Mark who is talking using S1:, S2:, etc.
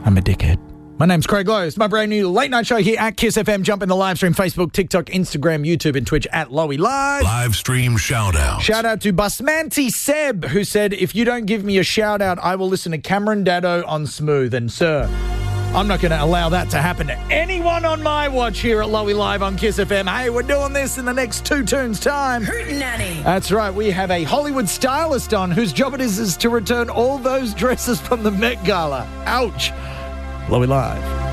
S1: I'm a dickhead. My name's Craig Lowe. It's my brand new late night show here at Kiss FM. Jump in the live stream, Facebook, TikTok, Instagram, YouTube, and Twitch at Lowy Live.
S2: Live stream shout out.
S1: Shout out to Busmanti Seb, who said, if you don't give me a shout out, I will listen to Cameron Daddo on Smooth. And sir, I'm not going to allow that to happen to anyone on my watch here at Lowy Live on Kiss FM. Hey, we're doing this in the next 2 tunes time.
S3: Hootenanny.
S1: That's right. We have a Hollywood stylist on whose job it is to return all those dresses from the Met Gala. Ouch. Lowy Live.